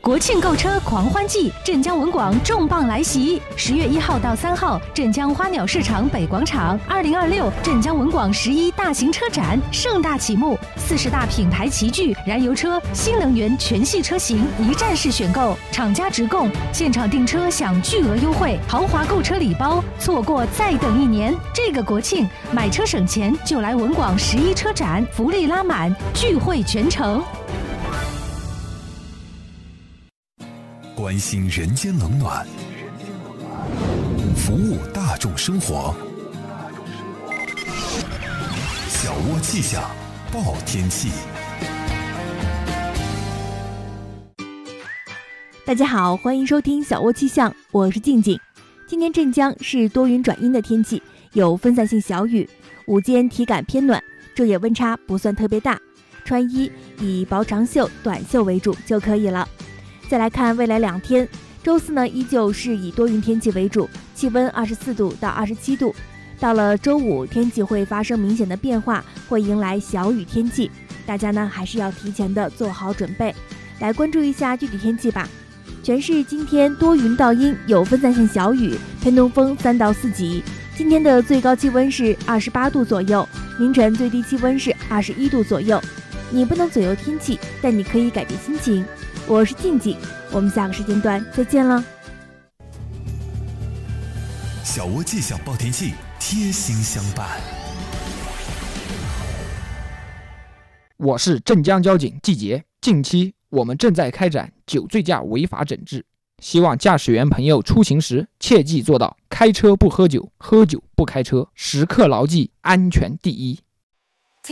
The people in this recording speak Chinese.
国庆购车狂欢季，镇江文广重磅来袭！10月1号到3号，镇江花鸟市场北广场，2026镇江文广11大型车展盛大启幕，40大品牌齐聚，燃油车、新能源全系车型一站式选购，厂家直供，现场订车享巨额优惠，豪华购车礼包，错过再等1年。这个国庆买车省钱，就来文广11车展，福利拉满，聚会全城。 关心人间冷暖，服务大众生活。小窝气象报天气。 大家好，欢迎收听小窝气象，我是静静。今天镇江是多云转阴的天气，有分散性小雨，午间体感偏暖，昼夜温差不算特别大，穿衣以薄长袖、短袖为主就可以了。再来看未来2天，周四呢依旧是以多云天气为主，气温24度到27度。到了周五，天气会发生明显的变化，会迎来小雨天气，大家呢还是要提前的做好准备。来关注一下具体天气吧。全市今天多云到阴，有分散性小雨，偏东风3到4级。今天的最高气温是28度左右，凌晨最低气温是21度左右。你不能左右天气，但你可以改变心情。我是静静，我们下个时间段再见了。 小窝气象报天气，贴心相伴。 我是镇江交警季杰，近期我们正在开展酒醉驾违法整治，希望驾驶员朋友出行时切记做到开车不喝酒，喝酒不开车，时刻牢记安全第一。